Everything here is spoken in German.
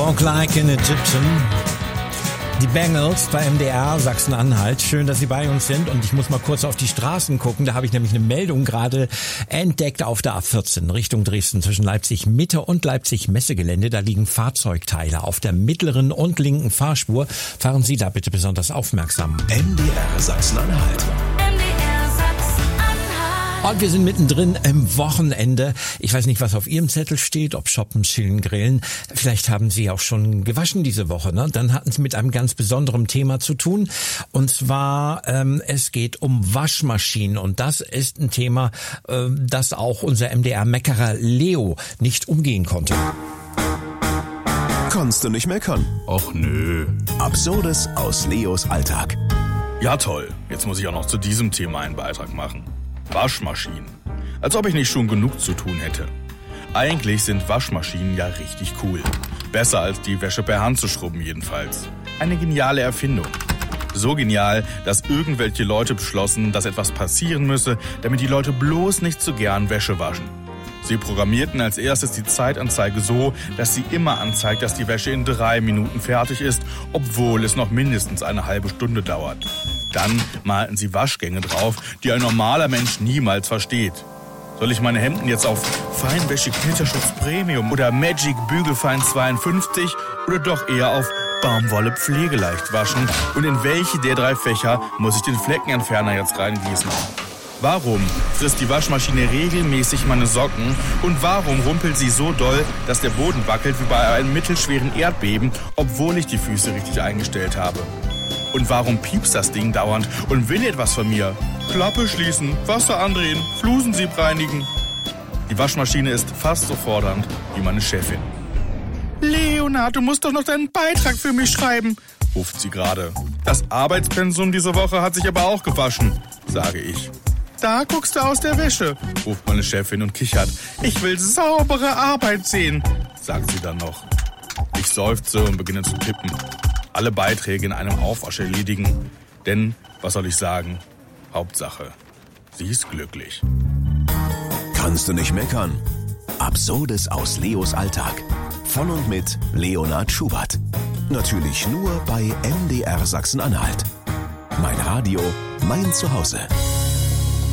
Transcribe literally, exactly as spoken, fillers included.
Walk Like an Egyptian. Die Bangles bei M D R Sachsen-Anhalt. Schön, dass Sie bei uns sind. Und ich muss mal kurz auf die Straßen gucken. Da habe ich nämlich eine Meldung gerade entdeckt auf der A vierzehn Richtung Dresden zwischen Leipzig Mitte und Leipzig Messegelände. Da liegen Fahrzeugteile auf der mittleren und linken Fahrspur. Fahren Sie da bitte besonders aufmerksam. M D R Sachsen-Anhalt. Und wir sind mittendrin im Wochenende. Ich weiß nicht, was auf Ihrem Zettel steht, ob Shoppen, Chillen, Grillen. Vielleicht haben Sie auch schon gewaschen diese Woche, ne? Dann hatten Sie mit einem ganz besonderen Thema zu tun. Und zwar, ähm, es geht um Waschmaschinen. Und das ist ein Thema, äh, das auch unser M D R-Meckerer Leo nicht umgehen konnte. Kannst du nicht meckern? Och nö. Absurdes aus Leos Alltag. Ja toll, jetzt muss ich auch noch zu diesem Thema einen Beitrag machen. Waschmaschinen. Als ob ich nicht schon genug zu tun hätte. Eigentlich sind Waschmaschinen ja richtig cool. Besser als die Wäsche per Hand zu schrubben jedenfalls. Eine geniale Erfindung. So genial, dass irgendwelche Leute beschlossen, dass etwas passieren müsse, damit die Leute bloß nicht so gern Wäsche waschen. Sie programmierten als erstes die Zeitanzeige so, dass sie immer anzeigt, dass die Wäsche in drei Minuten fertig ist, obwohl es noch mindestens eine halbe Stunde dauert. Dann malten sie Waschgänge drauf, die ein normaler Mensch niemals versteht. Soll ich meine Hemden jetzt auf Feinwäsche Knitterschutz Premium oder Magic Bügelfein zweiundfünfzig oder doch eher auf Baumwolle Pflegeleicht waschen? Und in welche der drei Fächer muss ich den Fleckenentferner jetzt reingießen? Warum frisst die Waschmaschine regelmäßig meine Socken? Und warum rumpelt sie so doll, dass der Boden wackelt wie bei einem mittelschweren Erdbeben, obwohl ich die Füße richtig eingestellt habe? Und warum piepst das Ding dauernd und will etwas von mir? Klappe schließen, Wasser andrehen, Flusensieb reinigen. Die Waschmaschine ist fast so fordernd wie meine Chefin. Leonard, du musst doch noch deinen Beitrag für mich schreiben, ruft sie gerade. Das Arbeitspensum diese Woche hat sich aber auch gewaschen, sage ich. Da guckst du aus der Wäsche, ruft meine Chefin und kichert. Ich will saubere Arbeit sehen, sagt sie dann noch. Ich seufze und beginne zu tippen. Alle Beiträge in einem Aufwasch erledigen. Denn, was soll ich sagen? Hauptsache, sie ist glücklich. Kannst du nicht meckern? Absurdes aus Leos Alltag. Von und mit Leonard Schubert. Natürlich nur bei M D R Sachsen-Anhalt. Mein Radio, mein Zuhause.